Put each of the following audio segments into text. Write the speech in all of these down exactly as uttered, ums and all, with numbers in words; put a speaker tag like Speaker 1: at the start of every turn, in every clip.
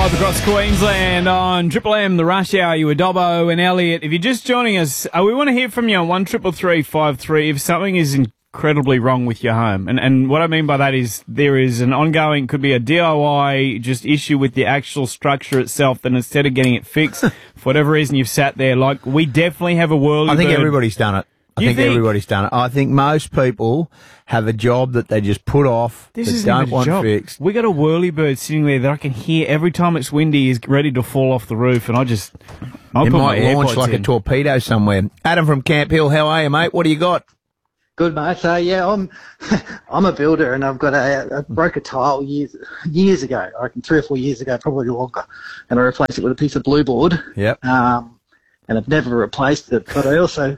Speaker 1: Live across Queensland on Triple M, the Rush Hour. You were Dobbo and Elliot. If you're just joining us, uh, we want to hear from you on one triple three five three if something is incredibly wrong with your home. And and what I mean by that is there is an ongoing, could be a D I Y just issue with the actual structure itself, that instead of getting it fixed, for whatever reason you've sat there, like we definitely have a whirly
Speaker 2: I think
Speaker 1: bird.
Speaker 2: everybody's done it. I think, think everybody's done it. I think most people have a job that they just put off,
Speaker 1: this
Speaker 2: that
Speaker 1: isn't
Speaker 2: don't
Speaker 1: even a
Speaker 2: want
Speaker 1: job.
Speaker 2: fixed.
Speaker 1: We got a whirly bird sitting there that I can hear every time it's windy is ready to fall off the roof, and I just I
Speaker 2: It
Speaker 1: put
Speaker 2: might
Speaker 1: my
Speaker 2: launch
Speaker 1: AirPods
Speaker 2: like
Speaker 1: in.
Speaker 2: a torpedo somewhere. Adam from Camp Hill, how are you, mate? What do you got?
Speaker 3: Good, mate. So yeah, I'm I'm a builder, and I've got a I broke a tile years years ago. I reckon three or four years ago, probably longer, and I replaced it with a piece of blue board.
Speaker 2: Yep.
Speaker 3: Um, and I've never replaced it, but I also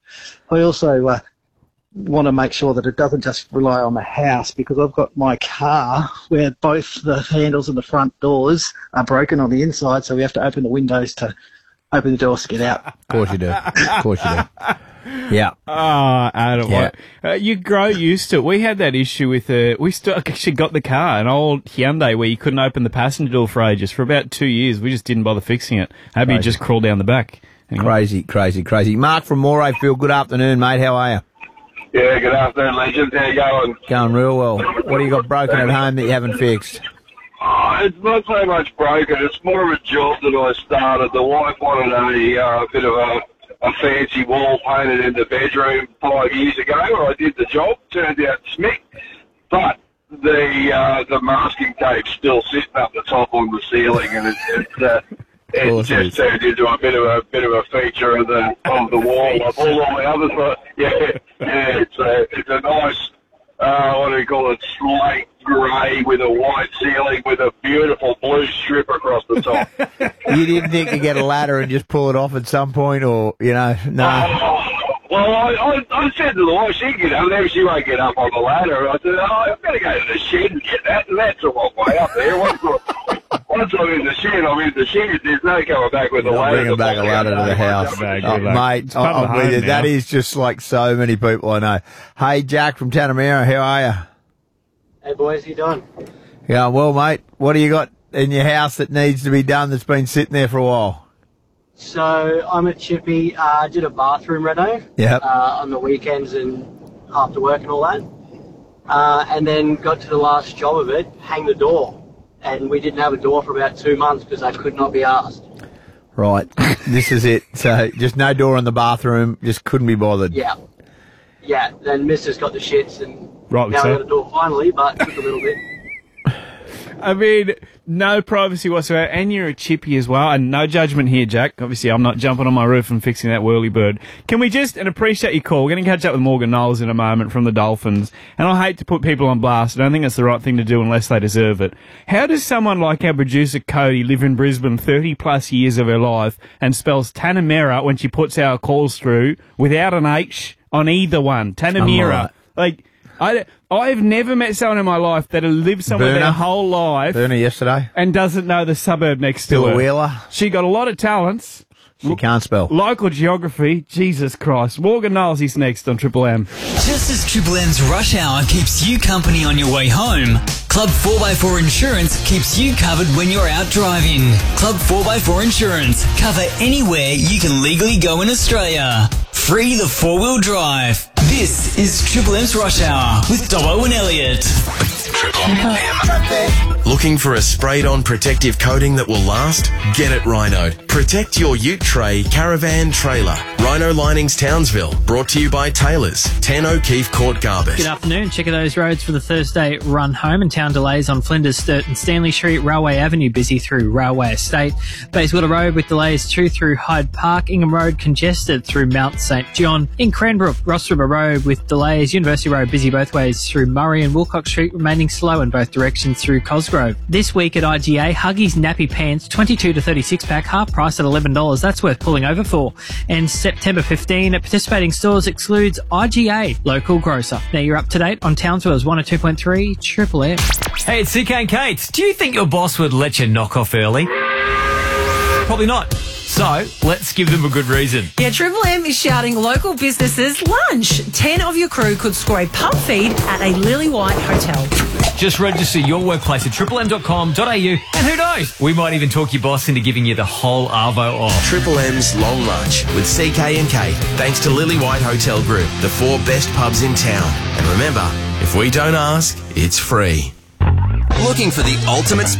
Speaker 3: I also uh, want to make sure that it doesn't just rely on the house, because I've got my car where both the handles and the front doors are broken on the inside, so we have to open the windows to open the doors to get out.
Speaker 2: Of course you do. Of course you do. Yeah.
Speaker 1: Oh, Adam,
Speaker 2: Yeah.
Speaker 1: uh, you grow used to it. We had that issue with uh, we still actually got the car, an old Hyundai, where you couldn't open the passenger door for ages. For about two years, we just didn't bother fixing it. Maybe you
Speaker 2: Crazy.
Speaker 1: just crawl down the back. Hang on.
Speaker 2: Crazy, crazy, crazy. Mark from Morayfield, good afternoon, mate. How are you?
Speaker 4: Yeah, good afternoon, legends. How you going?
Speaker 2: Going real well. What do you got broken at home that you haven't fixed?
Speaker 4: Oh, it's not so much broken. It's more of a job that I started. The wife wanted a uh, bit of a, a fancy wall painted in the bedroom five years ago. I did the job. Turned out smick. But the uh, the masking tape's still sitting up the top on the ceiling, and it's, it's uh, it
Speaker 2: course it is.
Speaker 4: just turned into a bit of a bit of a feature of the of the wall. Of all the others, but yeah, yeah, it's a it's a nice uh, what do you call it? Slate grey with a white ceiling with a beautiful blue strip across the top.
Speaker 2: You didn't think you'd get a ladder and just pull it off at some point, or, you know, no.
Speaker 4: Oh, well, I, I, I said to the wife, she can get up there, she won't get up on the ladder. I said, oh, I've got to go to the shed and get that, and that's a long way up there. Once, I, once I'm in the shed, I'm in the shed. There's no coming back with a
Speaker 2: Not
Speaker 4: ladder.
Speaker 2: bringing back a ladder to the house.
Speaker 1: Back,
Speaker 2: Oh,
Speaker 1: good luck.
Speaker 2: mate,
Speaker 1: It's part of the
Speaker 2: I'm with
Speaker 1: home
Speaker 2: you.
Speaker 1: now.
Speaker 2: That is just like so many people I know. Hey, Jack from Tanamera, how are you?
Speaker 3: Hey boys, how you doing?
Speaker 2: Yeah, well, mate, what do you got in your house that needs to be done that's been sitting there for a while?
Speaker 5: So I'm at Chippy, uh, did a bathroom reno
Speaker 2: Yep.
Speaker 5: uh, on the weekends and after work and all that. Uh, and then got to the last job of it, hang the door. And we didn't have a door for about two months because I could not be asked.
Speaker 2: Right, this is it. So just no door in the bathroom, just couldn't be bothered.
Speaker 5: Yeah. Yeah, then Missus got the shits and
Speaker 1: Rightly
Speaker 5: now
Speaker 1: so.
Speaker 5: I got a door finally, but took a little bit.
Speaker 1: I mean, no privacy whatsoever, and you're a chippy as well, and no judgment here, Jack. Obviously, I'm not jumping on my roof and fixing that whirly bird. Can we just, and appreciate your call, we're going to catch up with Morgan Knowles in a moment from the Dolphins, and I hate to put people on blast, I don't think that's the right thing to do unless they deserve it. How does someone like our producer Cody live in Brisbane thirty plus years of her life and spells Tanamera when she puts our calls through without an H on either one? Tanamera.
Speaker 2: Alright.
Speaker 1: Like, I, I've never met someone in my life that has lived somewhere
Speaker 2: Burner.
Speaker 1: their whole life
Speaker 2: Burner yesterday.
Speaker 1: and doesn't know the suburb next
Speaker 2: Bill
Speaker 1: to her.
Speaker 2: Wheeler.
Speaker 1: She got a lot of talents.
Speaker 2: She can't spell.
Speaker 1: Local geography, Jesus Christ. Morgan Knowles is next on Triple M.
Speaker 6: Just as Triple M's rush hour keeps you company on your way home, Club four by four Insurance keeps you covered when you're out driving. Club four by four Insurance. Cover anywhere you can legally go in Australia. Free the four-wheel drive. This is Triple M's Rush Hour with Dobbo and Elliot.
Speaker 7: Triple M. Looking for a sprayed-on protective coating that will last? Get it Rhino. Protect your ute tray, caravan, trailer. Rhino Linings Townsville. Brought to you by Taylors. ten O'Keefe Court Garbett.
Speaker 8: Good afternoon. Check out those roads for the Thursday run home, and town delays on Flinders, Sturt and Stanley Street. Railway Avenue busy through Railway Estate. Bayswater Road with delays two through Hyde Park. Ingham Road congested through Mount St John. In Cranbrook, Ross River Road with delays. University Road busy both ways through Murray, and Wilcox Street remaining slow in both directions through Cosgrove. This week at I G A, Huggies Nappy Pants twenty-two to thirty-six pack, half price at eleven dollars. That's worth pulling over for. And September fifteenth at participating stores excludes I G A, local grocer. Now you're up to date on Townsville's one oh two point three Triple M.
Speaker 9: Hey, it's C K and Kate. Do you think your boss would let you knock off early? Probably not. So, let's give them a good reason.
Speaker 10: Yeah, Triple M is shouting local businesses lunch. Ten of your crew could score a pub feed at a Lily White hotel.
Speaker 9: Just register your workplace at triple m dot com dot a u, and who knows, we might even talk your boss into giving you the whole Arvo off.
Speaker 7: Triple M's Long Lunch with C K and Kate, thanks to Lily White Hotel Group, the four best pubs in town. And remember, if we don't ask, it's free.
Speaker 11: Looking for the ultimate